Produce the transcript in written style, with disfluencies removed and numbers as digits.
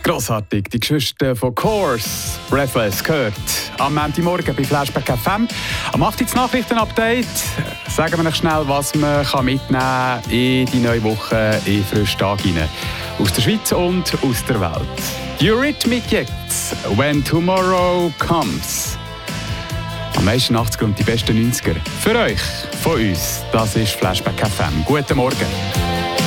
Grossartig, die Geschichte von Course, Breathless, gehört am Montagmorgen bei Flashback FM. Am 8. Nachrichtenupdate sagen wir noch schnell, was man mitnehmen kann in die neue Woche in frischen Tag hinein. Aus der Schweiz und aus der Welt. Eurythmics jetzt, When Tomorrow Comes. Am meisten 80er und die besten 90er. Für euch, von uns, das ist Flashback FM. Guten Morgen.